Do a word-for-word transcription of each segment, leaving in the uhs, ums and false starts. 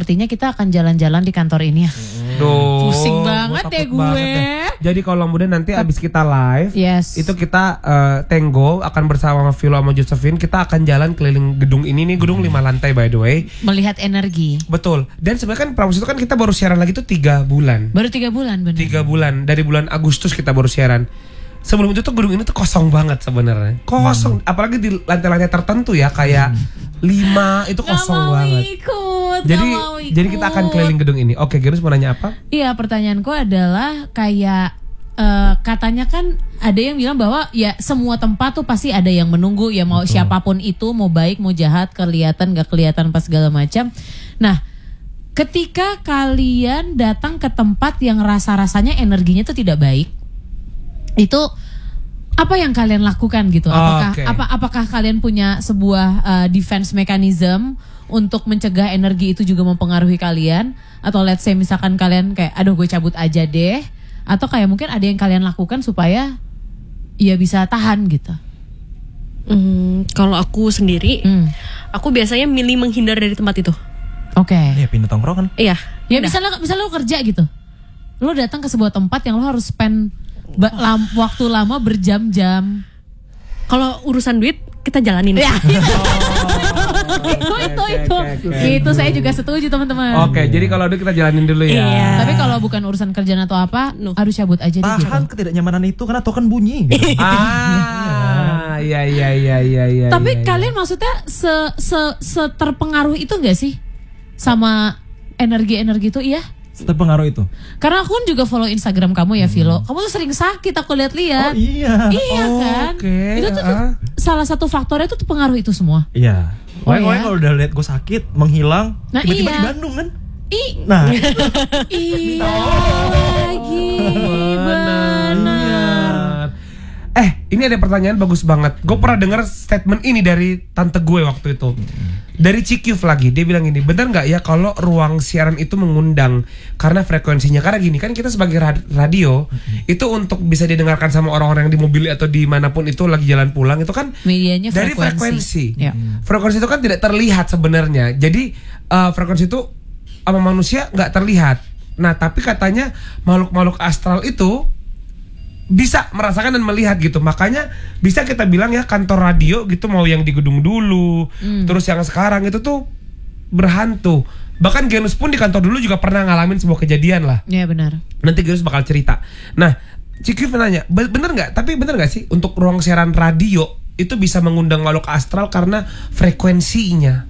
sepertinya kita akan jalan-jalan di kantor ini ya. Duh, Pusing banget ya gue. Banget ya. Jadi kalau kemudian nanti abis kita live, yes. itu kita uh, Tenggo akan bersama Vilo sama Josephine, kita akan jalan keliling gedung ini nih, gedung lima lantai by the way. Melihat energi. Betul. Dan sebenarnya kan Prambors itu kan kita baru siaran lagi tuh tiga bulan. Baru tiga bulan benar. Tiga bulan dari bulan Agustus kita baru siaran. Sebelum itu tuh gedung ini tuh kosong banget sebenarnya. Kosong, hmm. apalagi di lantai-lantai tertentu ya kayak hmm. lima itu kosong gak mau banget. Ikut, jadi gak mau ikut. jadi kita akan keliling gedung ini. Oke, Genus mau nanya apa? Iya, pertanyaanku adalah kayak uh, katanya kan ada yang bilang bahwa ya semua tempat tuh pasti ada yang menunggu ya, mau Betul. Siapapun itu, mau baik mau jahat, kelihatan gak kelihatan pas segala macam. Nah, ketika kalian datang ke tempat yang rasa-rasanya energinya tuh tidak baik, itu apa yang kalian lakukan gitu? Apakah okay. apa apakah kalian punya sebuah uh, defense mechanism untuk mencegah energi itu juga mempengaruhi kalian? Atau let's say misalkan kalian kayak aduh gue cabut aja deh, atau kayak mungkin ada yang kalian lakukan supaya ya bisa tahan gitu? Hmm, kalau aku sendiri, hmm. aku biasanya milih menghindar dari tempat itu. Oke. Okay. Iya, pindah tongkrongan. Iya. Ya misalnya misalnya lo kerja gitu, lo datang ke sebuah tempat yang lo harus spend Ba- lam- waktu lama berjam-jam. Kalau urusan duit kita jalanin. Ya. itu itu itu itu. Itu saya juga setuju teman-teman. Oke, okay, jadi kalau itu kita jalanin dulu ya. Iya. Tapi kalau bukan urusan kerjaan atau apa, no. harus cabut aja deh gitu. Tahan ketidaknyamanan itu karena token bunyi. Gitu. ah, iya iya iya iya iya. Tapi ya, kalian ya. maksudnya se se se terpengaruh itu enggak sih sama energi-energi itu? Iya. Terpengaruh itu. Karena aku kan juga follow Instagram kamu ya, Vilo. Hmm. Kamu tuh sering sakit aku lihat-lihat. Oh iya. Iya oh, kan. Okay. Itu tuh, uh. tuh salah satu faktornya tuh pengaruh itu semua. Iya. Oh, Pokoknya ya? kalau udah lihat gue sakit, menghilang, nah, tiba-tiba iya. di Bandung kan. I nah. iya lagi. Benar. Eh, ini ada pertanyaan bagus banget. Gue pernah dengar statement ini dari tante gue waktu itu. Dari Cikyuf lagi, dia bilang ini, benar nggak ya kalau ruang siaran itu mengundang karena frekuensinya? Karena gini kan kita sebagai radio mm-hmm. itu untuk bisa didengarkan sama orang-orang yang di mobil atau dimanapun itu lagi jalan pulang itu kan medianya dari frekuensi. frekuensi. Ya. Frekuensi itu kan tidak terlihat sebenarnya. Jadi uh, frekuensi itu sama manusia nggak terlihat. Nah tapi katanya makhluk-makhluk astral itu bisa merasakan dan melihat gitu. Makanya bisa kita bilang ya kantor radio gitu, mau yang di gedung dulu hmm. terus yang sekarang itu tuh berhantu. Bahkan Genus pun di kantor dulu juga pernah ngalamin sebuah kejadian lah. Iya benar. Nanti Genus bakal cerita. Nah Cikyuf nanya, bener gak? Tapi bener gak sih untuk ruang siaran radio itu bisa mengundang makhluk astral karena frekuensinya?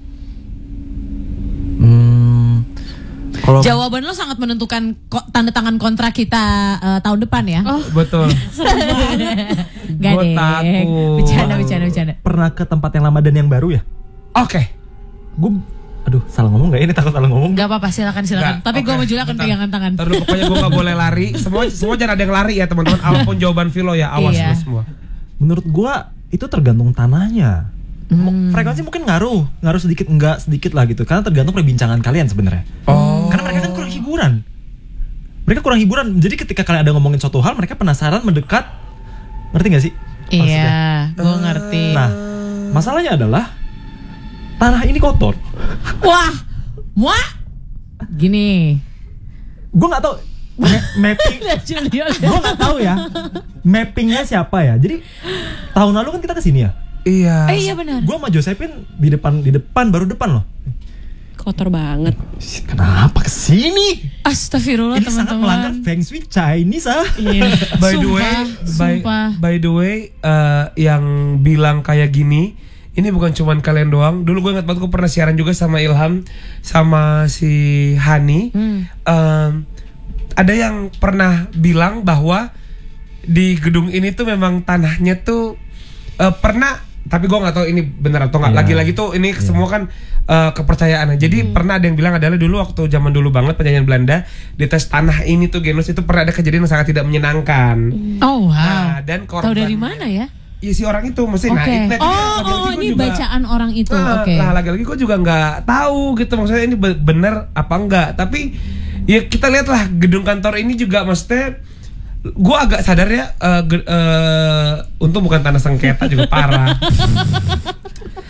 Hmm Kalau jawaban lo sangat menentukan ko- tanda tangan kontrak kita uh, tahun depan ya. Oh betul. Gak deh. Takut. Bercanda, bercanda, bercanda. Pernah ke tempat yang lama dan yang baru ya? Oke. Okay. Gue, aduh salah ngomong gak? Ini takut salah ngomong. Gak apa-apa, silakan silakan. Gak, Tapi okay. gue sama Julia akan pegangan tangan. Terus pokoknya gue gak boleh lari. Semua semua jangan ada yang lari ya teman-teman. Apapun jawaban Vilo ya, awas iya. semua. Menurut gue itu tergantung tanahnya. Hmm. Frekuensi mungkin ngaruh, ngaruh sedikit enggak sedikit lah gitu. Karena tergantung perbincangan kalian sebenarnya. Oh. Karena mereka kan kurang hiburan. Mereka kurang hiburan. Jadi ketika kalian ada ngomongin suatu hal, mereka penasaran, mendekat. Ngerti gak sih? Iya, gue ngerti. Nah, masalahnya adalah tanah ini kotor. Wah, wah, gini. Gue nggak tahu ma- mapping. Gue nggak tahu ya. Mappingnya siapa ya? Jadi tahun lalu kan kita kesini ya. Iya. Eh, iya benar. Gue sama Josephine di depan, di depan baru depan loh. Kotor banget. Kenapa kesini? Astagfirullah Ini sangat melanggar teman-teman. Feng Shui Chinese ah. Iya. By the Sumpah, way, by, sumpah. by the way, uh, yang bilang kayak gini, ini bukan cuman kalian doang. Dulu gue ingat banget gue pernah siaran juga sama Ilham, sama si Hani. Hmm. Um, ada yang pernah bilang bahwa di gedung ini tuh memang tanahnya tuh uh, pernah. Tapi gue nggak tahu ini benar atau nggak. Yeah. Lagi-lagi tuh ini yeah. semua kan uh, kepercayaan. Jadi hmm. pernah ada yang bilang adalah dulu waktu zaman dulu banget penjajahan Belanda di tes tanah ini tuh Genus itu pernah ada kejadian yang sangat tidak menyenangkan. Oh wow. Nah, dan korban. Tahu dari mana ya? Iya si orang itu maksudnya. Okay. Nah, oh oh ini juga, bacaan orang itu. Nah, Oke. Okay. Nah lagi-lagi gue juga nggak tahu gitu maksudnya ini benar apa enggak. Tapi ya kita lihatlah gedung kantor ini juga maksudnya. Gue agak sadar ya, uh, uh, untung bukan tanah sengketa juga parah.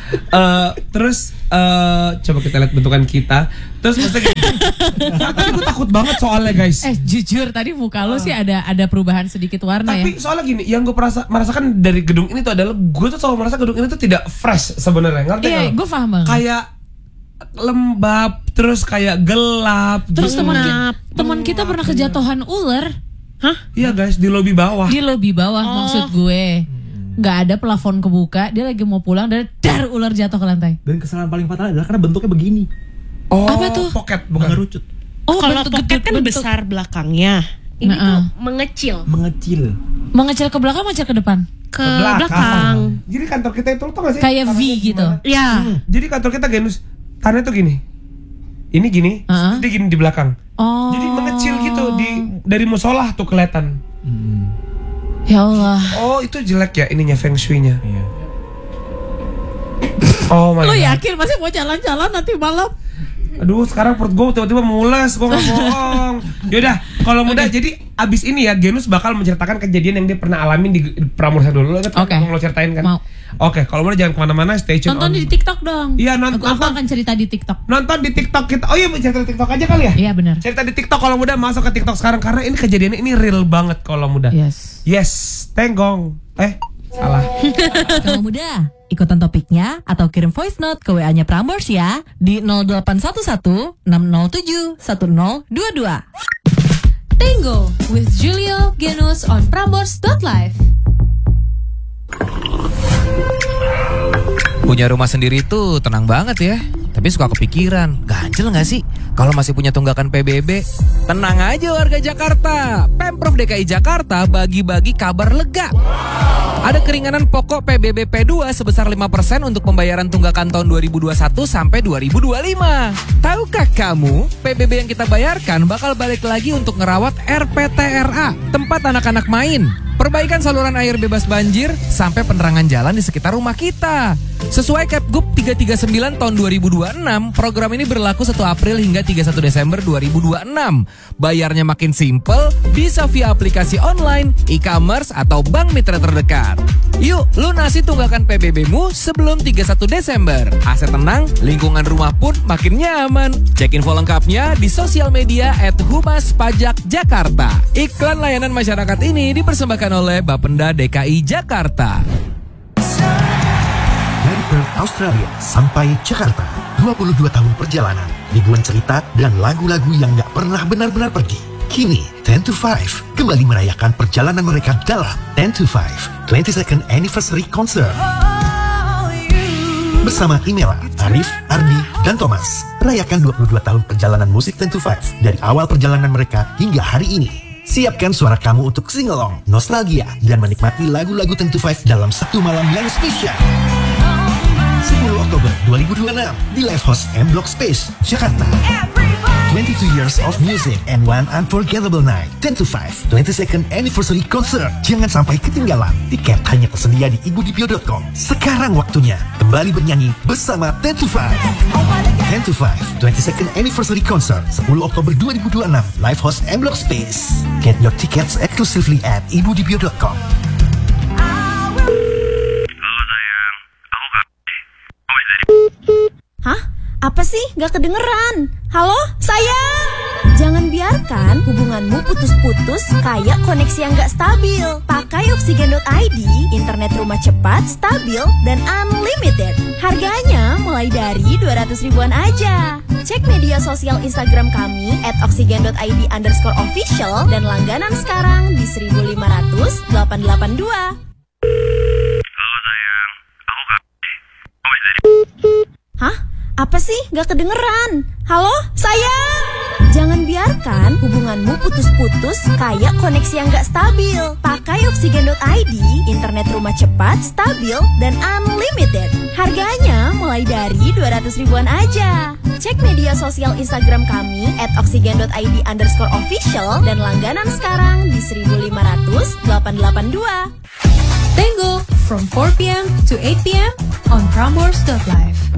Eh, terus eh, coba kita lihat bentukan kita. Terus maksudnya gini, nah, tapi gue takut banget soalnya guys. Eh jujur tadi muka lo sih ada ada perubahan sedikit warna Tapi ya. soalnya gini, yang gue perasa, merasakan dari gedung ini tuh adalah gue tuh selalu merasa gedung ini tuh tidak fresh sebenarnya, ngerti Iya, nggak? gue paham banget. Kayak lembab, terus kayak gelap. Terus gitu. teman kita, teman kita pernah kejatuhan ular. Hah? Iya guys, di lobi bawah. Di lobi bawah maksud gue. Nggak ada plafon kebuka, dia lagi mau pulang dan dar ular jatuh ke lantai. Dan kesalahan paling fatal adalah karena bentuknya begini. Oh, Apa tuh? Pocket bukan Mengerucut, Oh, Kalau bentuk pocket bentuk- kan bentuk- besar belakangnya. Ini Nah, tuh ah. mengecil mengecil. Mengecil ke belakang, mengecil ke depan. ke belakang. Jadi kantor kita itu lo tau gak sih? Kayak V tanahnya gitu. gimana? Ya. Jadi kantor kita genus tanahnya tuh gini. Ini gini, Uh-huh. dia gini di belakang. Oh. Jadi mengecil gitu di dari musola tuh kelihatan. Hmm, Ya Allah. Oh, itu jelek ya ininya feng shui-nya. iya. Oh my Lo god. yakin masih mau jalan-jalan nanti malam? Aduh, sekarang perut gue tiba-tiba mules, gue gak bohong. Yaudah, kalau mudah, jadi abis ini ya Genus bakal menceritakan kejadian yang dia pernah alamin di Pramusa dulu. Lo inget kan Oke. yang lo ceritain kan? Mau. Oke, kalau mudah jangan kemana-mana, stay tune Tonton on. di TikTok dong. Iya, non- Aku, aku nonton. akan cerita di TikTok. Nonton di TikTok kita. Oh iya, cerita di TikTok aja kali ya? Iya benar. Cerita di TikTok kalau mudah masuk ke TikTok sekarang karena ini kejadiannya ini real banget kalau mudah. Yes. Yes, tenggong. Eh, salah. Kalau muda, ikutan topiknya atau kirim voice note ke W A-nya Prambors ya di nol delapan satu satu enam nol tujuh satu nol dua dua. Tango with Julio Genus on prambors dot live. Punya rumah sendiri tuh tenang banget ya. Tapi suka kepikiran, ganjel gak sih kalau masih punya tunggakan P B B? Tenang aja warga Jakarta, Pemprov D K I Jakarta bagi-bagi kabar lega. Ada keringanan pokok P B B P dua sebesar lima persen untuk pembayaran tunggakan tahun dua ribu dua puluh satu sampai dua ribu dua puluh lima. Tahukah kamu, P B B yang kita bayarkan bakal balik lagi untuk ngerawat R P T R A, tempat anak-anak main. Perbaikan saluran air bebas banjir sampai penerangan jalan di sekitar rumah kita. Sesuai Kepgub tiga tiga sembilan tahun dua ribu dua puluh enam, program ini berlaku satu April hingga tiga puluh satu Desember dua ribu dua puluh enam. Bayarnya makin simple, bisa via aplikasi online, e-commerce, atau bank mitra terdekat. Yuk, lunasi tunggakan P B B-mu sebelum tiga puluh satu Desember. Aset tenang, lingkungan rumah pun makin nyaman. Cek info lengkapnya di sosial media at Humas Pajak Jakarta. Iklan layanan masyarakat ini dipersembahkan oleh Bapenda D K I Jakarta. Dari Perth, Australia sampai Jakarta, dua puluh dua tahun perjalanan, ribuan cerita dan lagu-lagu yang gak pernah benar-benar pergi. Kini, ten to five kembali merayakan perjalanan mereka dalam ten to five twenty-second Anniversary Concert. Bersama Imela, Arif, Ardi, dan Thomas, rayakan dua puluh dua tahun perjalanan musik ten to five dari awal perjalanan mereka hingga hari ini. Siapkan suara kamu untuk sing-along, nostalgia, dan menikmati lagu-lagu ten to five dalam satu malam yang spesial. sepuluh Oktober dua ribu dua puluh enam di Live House M Block Space, Jakarta. twenty-two years of music and one unforgettable night. ten to five twenty-second Anniversary Concert. Jangan sampai ketinggalan. Tiket hanya tersedia di ibudipio dot com. Sekarang waktunya kembali bernyanyi bersama ten to five. ten to five twenty-second Anniversary Concert sepuluh Oktober dua ribu dua puluh enam. Live House M Block Space. Get your tickets exclusively at ibudipio dot com. Hah? Apa sih? Gak kedengeran. Halo? Sayang? Jangan biarkan hubunganmu putus-putus kayak koneksi yang gak stabil. Pakai oksigen dot I D, internet rumah cepat, stabil, dan unlimited. Harganya mulai dari dua ratus ribuan aja. Cek media sosial Instagram kami at oksigen dot I D underscore official dan langganan sekarang di seribu lima ratus delapan delapan dua. Hah? Apa sih? Gak kedengeran. Halo? Sayang? Jangan biarkan hubunganmu putus-putus kayak koneksi yang gak stabil. Pakai oksigen dot I D, internet rumah cepat, stabil, dan unlimited. Harganya mulai dari dua ratus ribuan aja. Cek media sosial Instagram kami at oksigen dot I D underscore official dan langganan sekarang di seribu lima ratus delapan delapan dua. Tango from four p.m. to eight p.m. on prambors dot live.